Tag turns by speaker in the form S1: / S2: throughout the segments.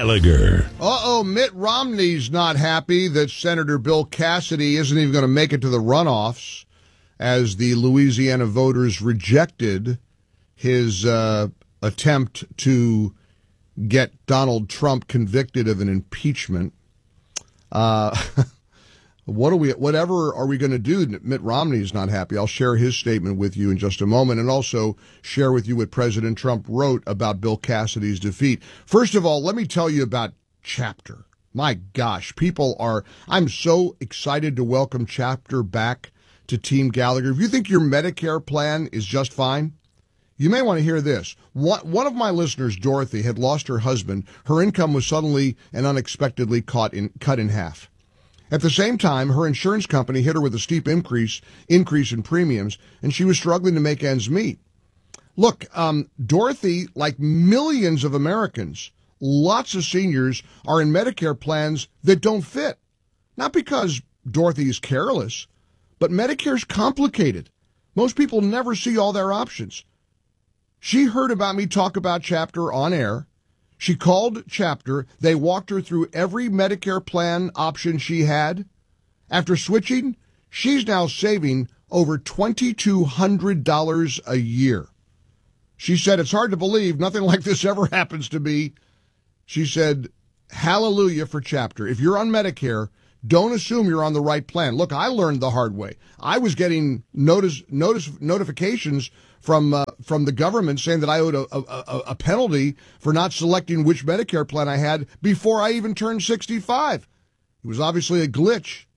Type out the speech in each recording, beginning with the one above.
S1: Gallagher.
S2: Mitt Romney's not happy that Senator Bill Cassidy isn't even going to make it to the runoffs as the Louisiana voters rejected his attempt to get Donald Trump convicted of an impeachment. Whatever are we going to do? Mitt Romney is not happy. I'll share his statement with you in just a moment and also share with you what President Trump wrote about Bill Cassidy's defeat. First of all, let me tell you about Chapter. My gosh, I'm so excited to welcome Chapter back to Team Gallagher. If you think your Medicare plan is just fine, you may want to hear this. One of my listeners, Dorothy, had lost her husband. Her income was suddenly and unexpectedly cut in half. At the same time, her insurance company hit her with a steep increase in premiums, and she was struggling to make ends meet. Look, Dorothy, like millions of Americans, lots of seniors are in Medicare plans that don't fit. Not because Dorothy is careless, but Medicare's complicated. Most people never see all their options. She heard about me talk about Chapter on air. She called Chapter. They walked her through every Medicare plan option she had. After switching, she's now saving over $2,200 a year. She said, it's hard to believe. Nothing like this ever happens to me. She said, hallelujah for Chapter. If you're on Medicare, don't assume you're on the right plan. Look, I learned the hard way. I was getting notifications from the government saying that I owed a penalty for not selecting which Medicare plan I had before I even turned 65. It was obviously a glitch,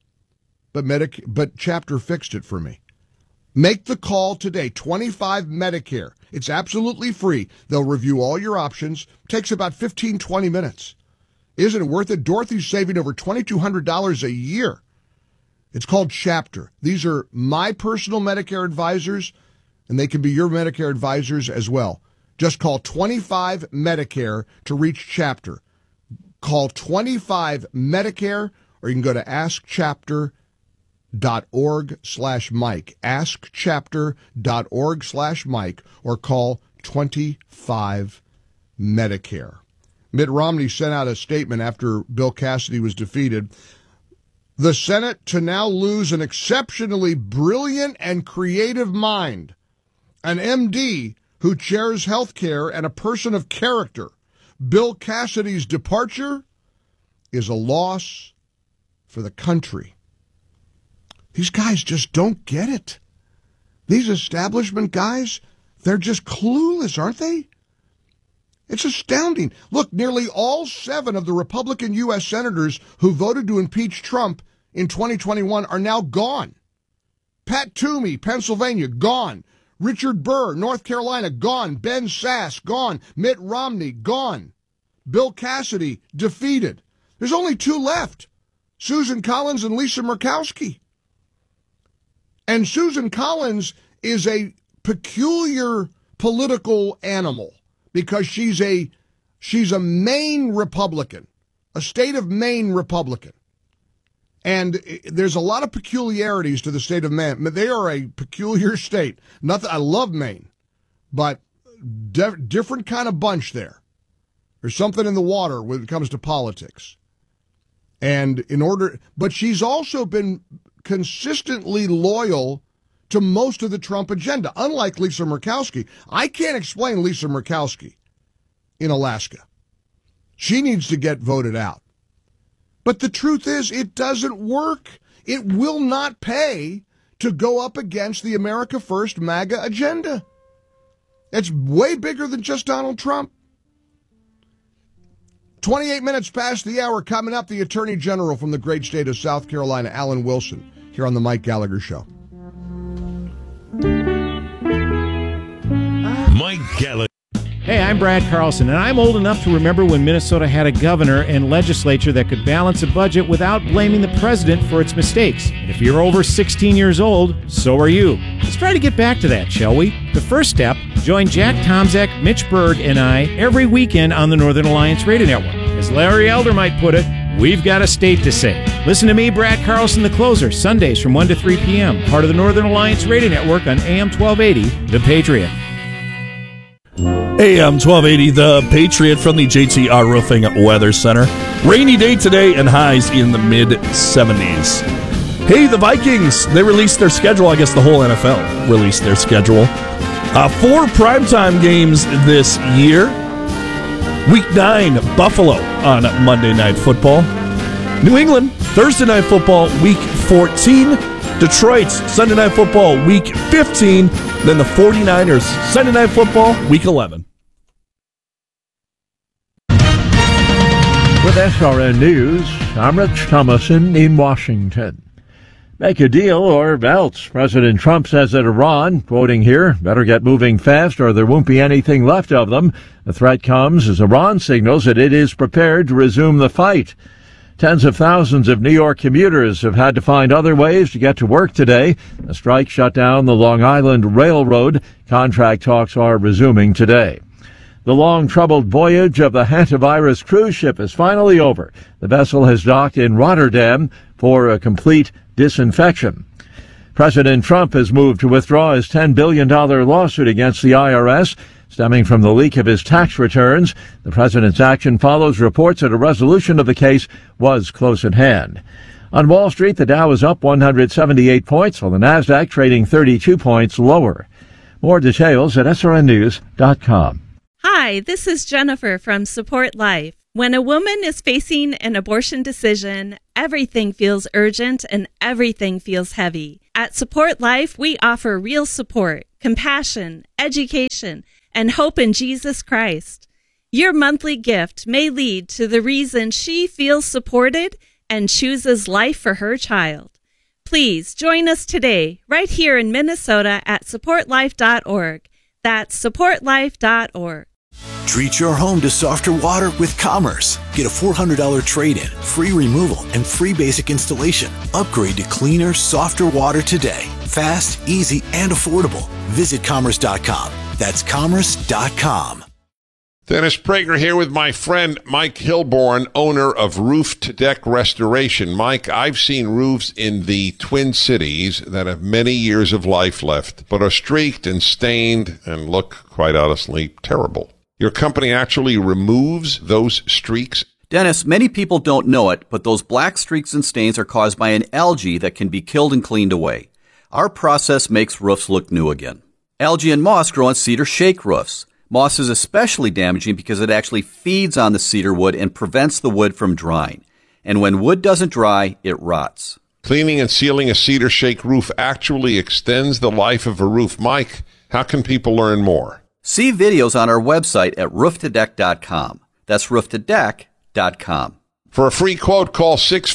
S2: but Chapter fixed it for me. Make the call today, 25 Medicare. It's absolutely free. They'll review all your options. Takes about 15, 20 minutes. Isn't it worth it? Dorothy's saving over $2,200 a year. It's called Chapter. These are my personal Medicare advisors, and they can be your Medicare advisors as well. Just call 25 Medicare to reach Chapter. Call 25 Medicare, or you can go to askchapter.org/Mike. Askchapter.org/Mike, or call 25 Medicare. Mitt Romney sent out a statement after Bill Cassidy was defeated. The Senate to now lose an exceptionally brilliant and creative mind, an MD who chairs health care and a person of character. Bill Cassidy's departure is a loss for the country. These guys just don't get it. These establishment guys, they're just clueless, aren't they? It's astounding. Look, nearly all 7 of the Republican U.S. senators who voted to impeach Trump in 2021 are now gone. Pat Toomey, Pennsylvania, gone. Richard Burr, North Carolina, gone. Ben Sasse, gone. Mitt Romney, gone. Bill Cassidy, defeated. There's only 2 left, Susan Collins and Lisa Murkowski. And Susan Collins is a peculiar political animal, because she's a Maine Republican, a state of Maine Republican. And there's a lot of peculiarities to the state of Maine. They are a peculiar state. I love Maine, but different kind of bunch there. There's something in the water when it comes to politics. But she's also been consistently loyal to most of the Trump agenda, unlike Lisa Murkowski. I can't explain Lisa Murkowski in Alaska. She needs to get voted out. But the truth is, it doesn't work. It will not pay to go up against the America First MAGA agenda. It's way bigger than just Donald Trump. 28 minutes past the hour. Coming up, the Attorney General from the great state of South Carolina, Alan Wilson, here on the Mike Gallagher Show.
S1: Mike Gallagher.
S3: Hey, I'm Brad Carlson, and I'm old enough to remember when Minnesota had a governor and legislature that could balance a budget without blaming the president for its mistakes. And if you're over 16 years old, so are you. Let's try to get back to that, shall we? The first step, join Jack Tomczak, Mitch Berg, and I every weekend on the Northern Alliance Radio Network. As Larry Elder might put it, we've got a state to save. Listen to me, Brad Carlson, the closer, Sundays from 1 to 3 p.m., part of the Northern Alliance Radio Network on AM 1280, The Patriot.
S1: AM 1280, the Patriot from the JTR Roofing Weather Center. Rainy day today and highs in the mid-70s. Hey, the Vikings, they released their schedule. I guess the whole NFL released their schedule. 4 primetime games this year. Week 9, Buffalo on Monday Night Football. New England, Thursday Night Football, Week 14. Detroit, Sunday Night Football, Week 15. Then the 49ers, Sunday Night Football, Week 11.
S4: With SRN News, I'm Rich Thomason in Washington. Make a deal or else. President Trump says that Iran, quoting here, better get moving fast or there won't be anything left of them. The threat comes as Iran signals that it is prepared to resume the fight. Tens of thousands of New York commuters have had to find other ways to get to work today. The strike shut down the Long Island Railroad. Contract talks are resuming today. The long troubled voyage of the hantavirus cruise ship is finally over. The vessel has docked in Rotterdam for a complete disinfection. President Trump has moved to withdraw his $10 billion lawsuit against the IRS, stemming from the leak of his tax returns. The president's action follows reports that a resolution of the case was close at hand. On Wall Street, the Dow is up 178 points, while the Nasdaq trading 32 points lower. More details at srnnews.com.
S5: Hi, this is Jennifer from Support Life. When a woman is facing an abortion decision, everything feels urgent and everything feels heavy. At Support Life, we offer real support, compassion, education, and hope in Jesus Christ. Your monthly gift may lead to the reason she feels supported and chooses life for her child. Please join us today, right here in Minnesota at supportlife.org. That's supportlife.org.
S6: Treat your home to softer water with Commerce. Get a $400 trade-in, free removal, and free basic installation. Upgrade to cleaner, softer water today. Fast, easy, and affordable. Visit Commerce.com. That's Commerce.com.
S7: Dennis Prager here with my friend Mike Hilborn, owner of Roof to Deck Restoration. Mike, I've seen roofs in the Twin Cities that have many years of life left, but are streaked and stained and look, quite honestly, terrible. Your company actually removes those streaks?
S8: Dennis, many people don't know it, but those black streaks and stains are caused by an algae that can be killed and cleaned away. Our process makes roofs look new again. Algae and moss grow on cedar shake roofs. Moss is especially damaging because it actually feeds on the cedar wood and prevents the wood from drying. And when wood doesn't dry, it rots.
S7: Cleaning and sealing a cedar shake roof actually extends the life of a roof. Mike, how can people learn more?
S8: See videos on our website at rooftodeck.com. That's rooftodeck.com.
S7: For a free quote, call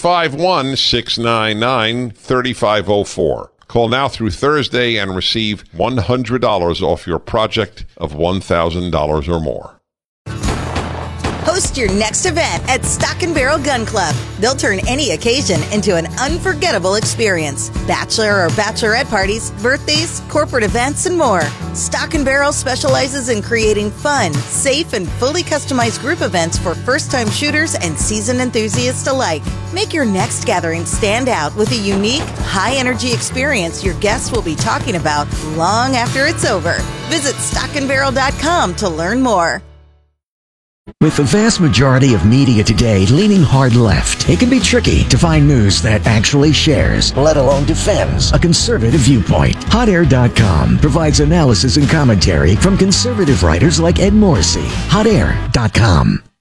S7: 651-699-3504. Call now through Thursday and receive $100 off your project of $1,000 or more.
S9: Host your next event at Stock & Barrel Gun Club. They'll turn any occasion into an unforgettable experience. Bachelor or bachelorette parties, birthdays, corporate events, and more. Stock & Barrel specializes in creating fun, safe, and fully customized group events for first-time shooters and seasoned enthusiasts alike. Make your next gathering stand out with a unique, high-energy experience your guests will be talking about long after it's over. Visit stockandbarrel.com to learn more.
S10: With the vast majority of media today leaning hard left, it can be tricky to find news that actually shares, let alone defends, a conservative viewpoint. HotAir.com provides analysis and commentary from conservative writers like Ed Morrissey. HotAir.com.